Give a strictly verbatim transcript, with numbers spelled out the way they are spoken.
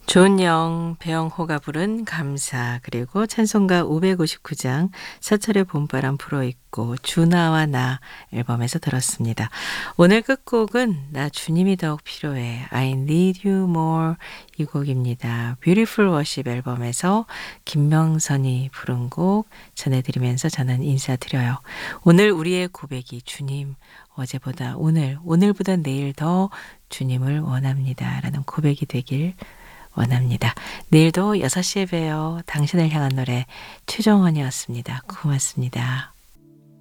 존영, 배영호가 부른 감사, 그리고 찬송가 오백오십구 장 사철의 봄바람 불어있고 주나와 나 앨범에서 들었습니다. 오늘 끝곡은 나 주님이 더욱 필요해, I need you more, 이 곡입니다. Beautiful Worship 앨범에서 김명선이 부른 곡 전해드리면서 저는 인사드려요. 오늘 우리의 고백이 주님, 어제보다 오늘, 오늘보다 내일 더 주님을 원합니다 라는 고백이 되길 원합니다. 내일도 여섯 시에 봬요. 당신을 향한 노래 최정원이었습니다. 고맙습니다.